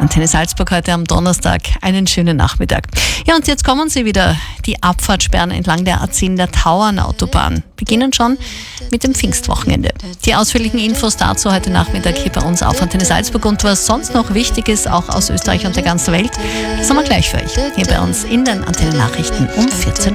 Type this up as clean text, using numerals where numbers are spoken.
Antenne Salzburg heute am Donnerstag. Einen schönen Nachmittag. Ja, und jetzt kommen sie wieder, die Abfahrtssperren entlang der A10 der Tauernautobahn. Beginnen schon mit dem Pfingstwochenende. Die ausführlichen Infos dazu heute Nachmittag hier bei uns auf Antenne Salzburg. Und was sonst noch wichtig ist, auch aus Österreich und der ganzen Welt, das haben wir gleich für euch. Hier bei uns in den Antenne Nachrichten um 14 Uhr.